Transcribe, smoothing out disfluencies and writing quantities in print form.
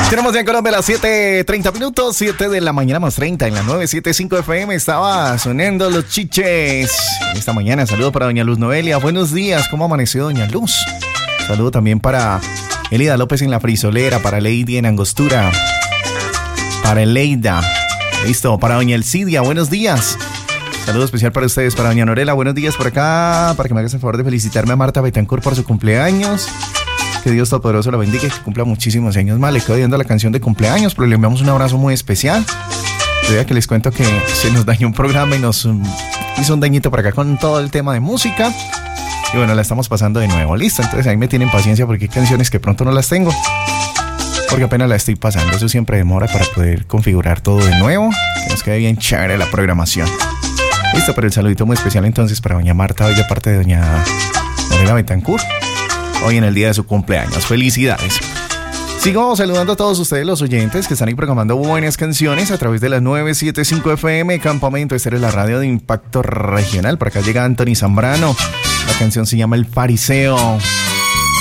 Tenemos ya en Colombia las 7:30 minutos, 7 de la mañana más 30 en la 975 FM. Estaba sonando los chiches. Esta mañana, saludo para doña Luz Noelia. Buenos días, ¿cómo amaneció doña Luz? Saludo también para Elida López en la frisolera, para Lady en Angostura, para Eleida. Listo, para doña Elcidia, buenos días. Saludo especial para ustedes, para doña Norela, buenos días por acá, para que me hagas el favor de felicitarme a Marta Betancourt por su cumpleaños. Que Dios Todopoderoso la bendiga y que cumpla muchísimos años más. Le quedo viendo la canción de cumpleaños, pero le enviamos un abrazo muy especial. Ya que les cuento que se nos dañó un programa y nos hizo un dañito por acá con todo el tema de música. Y bueno, la estamos pasando de nuevo. Listo, entonces ahí me tienen paciencia porque hay canciones que pronto no las tengo, porque apenas la estoy pasando. Eso siempre demora para poder configurar todo de nuevo, que nos quede bien chévere la programación. Listo, pero el saludito muy especial entonces para doña Marta, hoy de parte de doña Norela Betancourt, hoy en el día de su cumpleaños. Felicidades. Sigo saludando a todos ustedes, los oyentes que están ahí programando buenas canciones a través de la 975 FM Campamento. Esta es la radio de impacto regional. Por acá llega Anthony Zambrano. La canción se llama El Fariseo.